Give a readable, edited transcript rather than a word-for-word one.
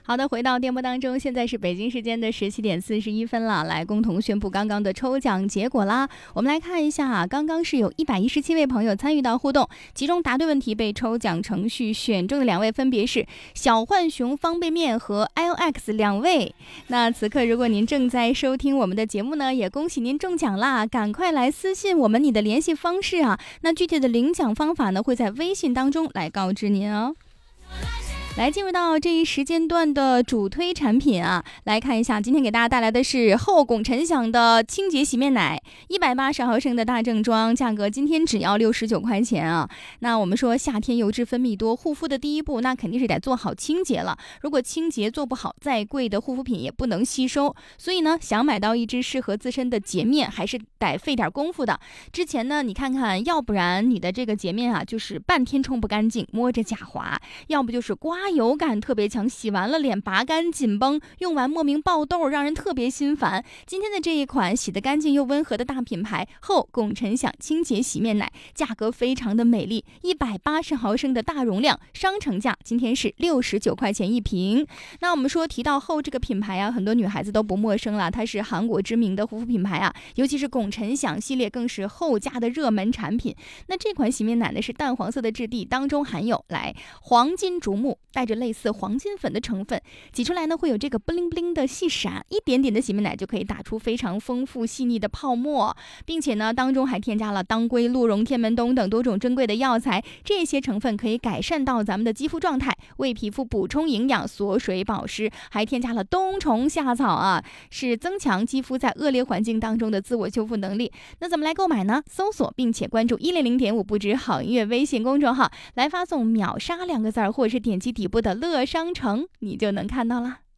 好的，回到电波当中，现在是北京时间的17:41了，来共同宣布刚刚的抽奖结果啦。我们来看一下啊，刚刚是有117位朋友参与到互动，其中答对问题被抽奖程序选中的2位分别是小浣熊方便面和 IOX 2位。那此刻如果您正在收听我们的节目呢，也恭喜您中奖啦，赶快来私信我们你的联系方式啊。那具体的领奖方法呢，会在微信当中来告知您哦。来进入到这一时间段的主推产品啊，来看一下，今天给大家带来的是后拱辰享的清洁洗面奶，180毫升的大正装，价格今天只要69块钱啊。那我们说夏天油脂分泌多，护肤的第一步那肯定是得做好清洁了。如果清洁做不好，再贵的护肤品也不能吸收。所以呢，想买到一支适合自身的洁面，还是得费点功夫的。之前呢，你看看，要不然你的这个洁面啊，就是半天冲不干净，摸着假滑；要不就是刮油感特别强，洗完了脸拔干紧绷，用完莫名爆痘，让人特别心烦。今天的这一款洗得干净又温和的大品牌后拱辰享清洁洗面奶，价格非常的美丽，180毫升的大容量，商城价今天是69块钱一瓶。那我们说提到后这个品牌啊，很多女孩子都不陌生了，它是韩国知名的护肤品牌啊，尤其是拱辰享系列更是后家的热门产品。那这款洗面奶呢是淡黄色的质地，当中含有黄金竹木，带着类似黄金粉的成分，挤出来呢会有这个不灵不灵的细闪，一点点的洗面奶就可以打出非常丰富细腻的泡沫，并且呢当中还添加了当归、鹿茸、天门冬等多种珍贵的药材，这些成分可以改善到咱们的肌肤状态，为皮肤补充营养、锁水保湿，还添加了冬虫夏草啊，是增强肌肤在恶劣环境当中的自我修复能力。那怎么来购买呢？搜索并且关注100.5不止好音乐微信公众号，来发送秒杀2个字，或者是点击底部的乐商城，你就能看到了。